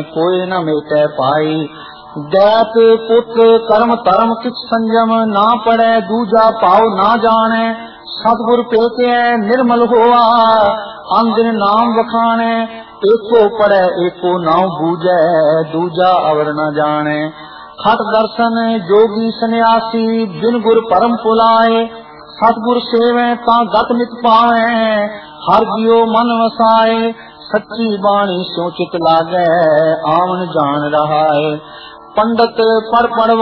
कोई न मेटे पाई। दैत पुत्र कर्म धर्म किछ संयम, ना पड़े दूजा पाओ ना जाने। सतगुर पेटे निर्मल होआ, अंदिन नाम वखाने। एको पड़े एको नाम बूझे, दूजा अवर न जाने। खट दर्शन जोगी सन्यासी, बिन गुर परम पुलाए। सतगुर सेवे ता गत नित पावे, हर जियो मन वसाए। सच्ची बाणी स्यो चित लागे, आवन जान रहा है। पंडित पढ़